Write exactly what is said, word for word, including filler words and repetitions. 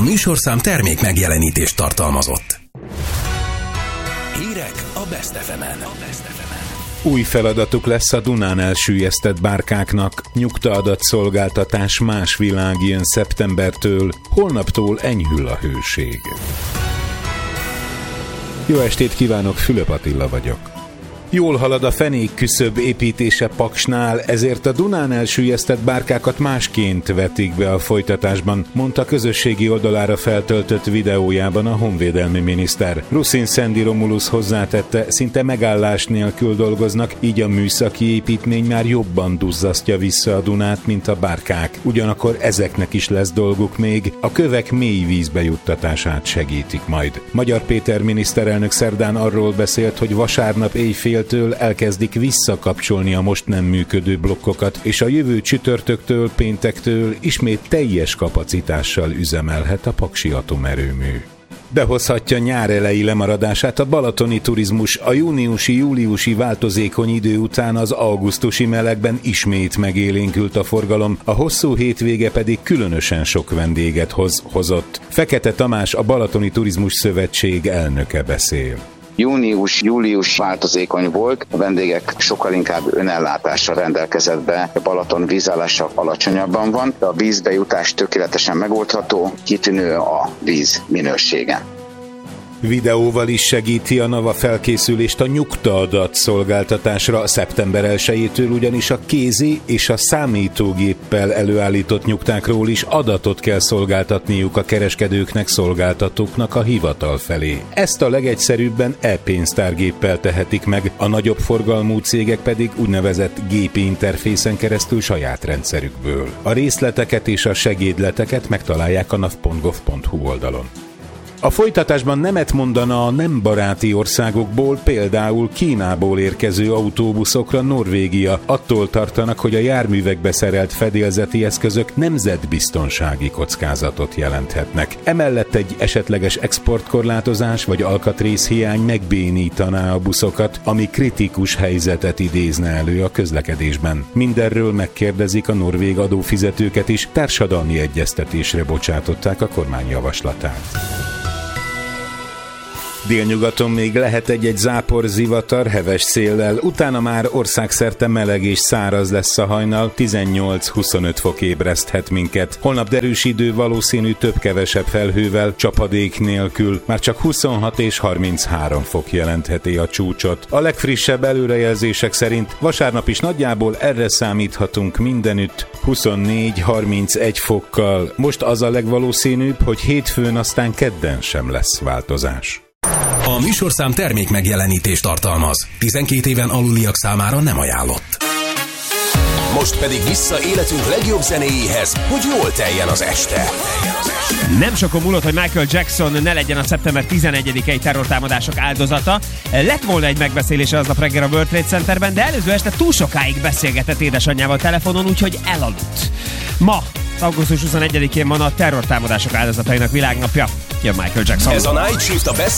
műsorszám termék megjelenítést tartalmazott. Hírek a Best ef emen. Új feladatuk lesz a Dunán elsüllyesztett bárkáknak. Nyugtaadatszolgáltatás más világ jön szeptembertől, holnaptól enyhül a hőség. Jó estét kívánok, Fülöp Attila vagyok. Jól halad a fenékküszöb építése Paksnál, ezért a Dunán elsüllyesztett bárkákat másként vetik be a folytatásban, mondta közösségi oldalára feltöltött videójában a honvédelmi miniszter. Ruszin Szendi Romulus hozzátette, szinte megállás nélkül dolgoznak, így a műszaki építmény már jobban duzzasztja vissza a Dunát, mint a bárkák. Ugyanakkor ezeknek is lesz dolguk még, a kövek mély vízbe juttatását segítik majd. Magyar Péter miniszterelnök szerdán arról beszélt, hogy vasárnap éjfél elkezdik visszakapcsolni a most nem működő blokkokat, és a jövő csütörtöktől, péntektől ismét teljes kapacitással üzemelhet a paksi atomerőmű. Behozhatja nyár elejé lemaradását a balatoni turizmus. A júniusi-júliusi változékony idő után az augusztusi melegben ismét megélénkült a forgalom, a hosszú hétvége pedig különösen sok vendéget hoz, hozott. Fekete Tamás, a Balatoni Turizmus Szövetség elnöke beszél. Június-július változékony volt, a vendégek sokkal inkább önellátással rendelkezett be, a Balaton vízállása alacsonyabban van, de a vízbejutás tökéletesen megoldható, kitűnő a víz minősége. Videóval is segíti a NAVA felkészülést a nyugtaadat szolgáltatásra. Szeptember elsejétől ugyanis a kézi és a számítógéppel előállított nyugtákról is adatot kell szolgáltatniuk a kereskedőknek, szolgáltatóknak a hivatal felé. Ezt a legegyszerűbben e-pénztárgéppel tehetik meg, a nagyobb forgalmú cégek pedig úgynevezett gépi interfészen keresztül saját rendszerükből. A részleteket és a segédleteket megtalálják a nav pont gov pont hu oldalon. A folytatásban nemet mondana a nem baráti országokból, például Kínából érkező autóbuszokra Norvégia. Attól tartanak, hogy a járművekbe szerelt fedélzeti eszközök nemzetbiztonsági kockázatot jelenthetnek. Emellett egy esetleges exportkorlátozás vagy alkatrészhiány megbénítaná a buszokat, ami kritikus helyzetet idézne elő a közlekedésben. Mindenről megkérdezik a norvég adófizetőket is, társadalmi egyeztetésre bocsátották a kormány javaslatát. Délnyugaton még lehet egy-egy zápor, zivatar, heves széllel, utána már országszerte meleg és száraz lesz a hajnal, tizennyolc-huszonöt fok ébreszthet minket. Holnap derűs idő, valószínű több-kevesebb felhővel, csapadék nélkül, már csak huszonhat és harminchárom fok jelentheti a csúcsot. A legfrissebb előrejelzések szerint vasárnap is nagyjából erre számíthatunk mindenütt, huszonnégy-harmincegy fokkal. Most az a legvalószínűbb, hogy hétfőn, aztán kedden sem lesz változás. A műsorszám termék megjelenítést tartalmaz. tizenkét éven aluliak számára nem ajánlott. Most pedig vissza életünk legjobb zenéjéhez, hogy jól teljen az este. Nem sokon múlott, hogy Michael Jackson ne legyen a szeptember tizenegyedikei terrortámadások áldozata. Lett volna egy megbeszélése aznap reggel a World Trade Centerben, de előző este túl sokáig beszélgetett édesanyjával telefonon, úgyhogy elaludt. Ma, augusztus huszonegyedikén van a terrortámadások áldozatainak világnapja. Jön Michael Jackson. Ez a Night Shift a Best